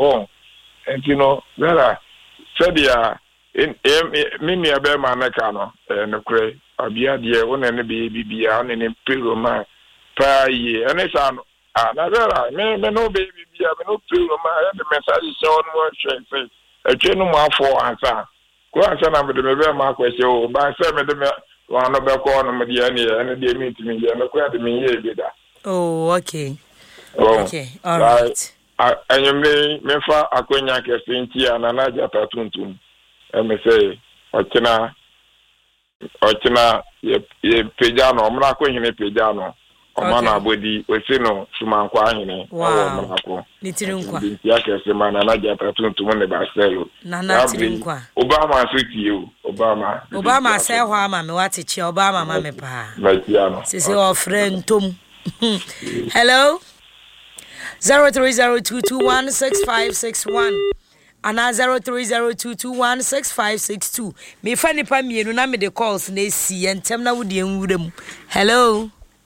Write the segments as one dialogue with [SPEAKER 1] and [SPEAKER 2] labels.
[SPEAKER 1] oh and vera said ya in mini abema mekano no kre abia de won na be bibia on ne pelo ma pa ye ene sa no na vera me no be bibia me no pelo ma the message show no say etwe no mo afọ ansa ko ansa na me de me be ma kwese o ba se me de me wa no be ko no me de ene de me timi de no ko de me ye bi da.
[SPEAKER 2] Oh, okay.
[SPEAKER 1] Oh,
[SPEAKER 2] okay, all right.
[SPEAKER 1] Anyame mefa akonya kesinti anana jata tuntum. Me say ochina ye pejano omra akohine pejano. Omana abodi osino sumankwa ahine
[SPEAKER 2] wow.
[SPEAKER 1] Omako.
[SPEAKER 2] Nitirinkwa.
[SPEAKER 1] Ya kese manana jata tuntum ne baselo.
[SPEAKER 2] Nana tirinkwa.
[SPEAKER 1] Obama suti you. Obama
[SPEAKER 2] say ho ama me wate chi Obama ma me pa.
[SPEAKER 1] Matiano.
[SPEAKER 2] Sisi o friend tom. Hello 0302216561 and 0302216562 me fa nipa mienu na me de calls na esi entem na wode enwurem. Hello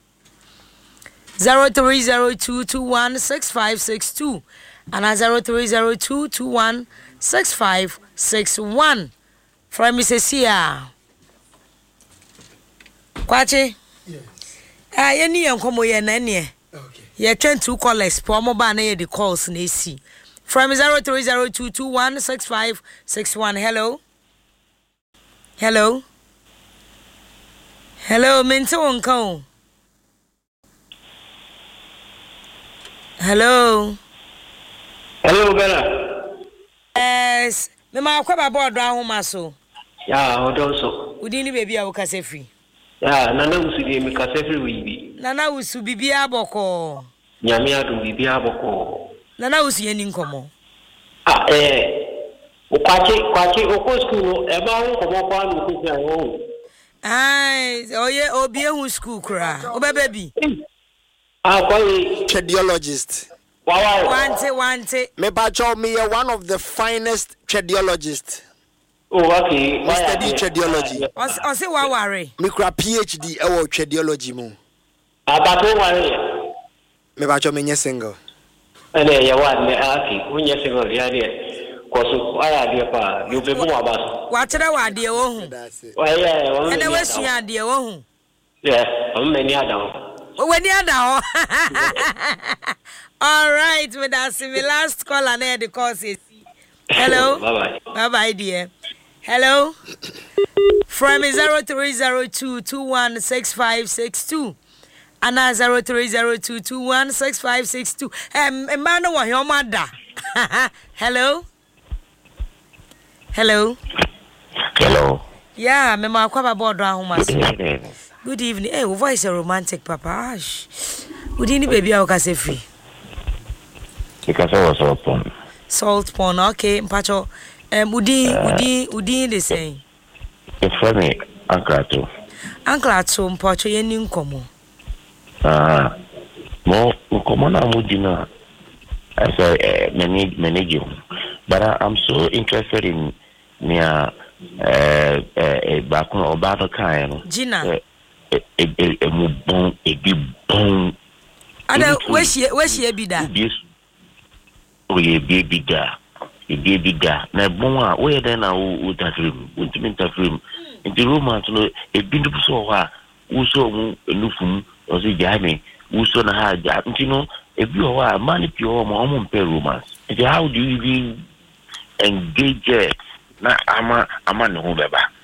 [SPEAKER 2] 0302216562 and 0302216561 from Mrs. Sia Kwachi.
[SPEAKER 3] Yes.
[SPEAKER 2] Any enkomo ye na ne.
[SPEAKER 3] Okay.
[SPEAKER 2] Ye 22 callers for mobile na ye the calls na esi. From 0302216561. Hello. Hello. Hello, Minto Uncle. Hello.
[SPEAKER 4] Hello, Bella.
[SPEAKER 2] Yes. Me ma kwaba board ra homa so.
[SPEAKER 4] Yeah, hold on so.
[SPEAKER 2] Udini baby a wo kase free.
[SPEAKER 4] Yeah, nana usu di mi kase free wibi.
[SPEAKER 2] Nana usu bibi aboko.
[SPEAKER 4] Nyame adu bibi aboko.
[SPEAKER 2] Nana usu yeni nkomo.
[SPEAKER 4] Kwachi oko school e ma ho komo kwa nu ku ya ho.
[SPEAKER 2] Oye obi ehu school kra. Obebebi.
[SPEAKER 4] Kwai
[SPEAKER 3] Cardiologist.
[SPEAKER 4] Wow.
[SPEAKER 2] Wante.
[SPEAKER 3] Me bacho me one of the finest cardiologists.
[SPEAKER 4] Oh, okay.
[SPEAKER 3] I study cardiology.
[SPEAKER 2] O se wa ware.
[SPEAKER 3] Me kra PhD e wo cardiology mu.
[SPEAKER 4] Abato ware.
[SPEAKER 3] Me bacho me nye single.
[SPEAKER 4] Ene ya wa ne aki, unye single ya de. Koso aya de pa, you be mu abaso.
[SPEAKER 2] Wa kire wa de wo hu.
[SPEAKER 4] Yeah,
[SPEAKER 2] ene we sua de wo hu.
[SPEAKER 4] Yeah, many adam.
[SPEAKER 2] When you are all right, with us, the last call and the course is. Hello. Bye, dear. Hello. From 0302216562 and 0302216562. Emmanuel, what your mother? Hello.
[SPEAKER 5] Hello.
[SPEAKER 2] Yeah, me ma kwa board home. Good evening. Hey, your voice is romantic, Papa. Would you need baby or case free?
[SPEAKER 5] Because I was open.
[SPEAKER 2] Salt pond, okay, Pacho. Udi the same.
[SPEAKER 5] It's funny, Uncle.
[SPEAKER 2] Uncle at some Pacho, you knew come.
[SPEAKER 5] More common, I would dinner as I manage you. But I'm so interested in near a back or battle kind.
[SPEAKER 2] Gina.
[SPEAKER 5] A big bone.
[SPEAKER 2] Ada where's she be that?
[SPEAKER 5] Oh, ye baby da. A baby da. Na bon where then I would that room, would mean that room. In the room, I know a bit of so who saw a new fum or the jammy, who saw a hard job. You know, if you are a man, if you are my pay romance. How do you even engage? Na I'm a no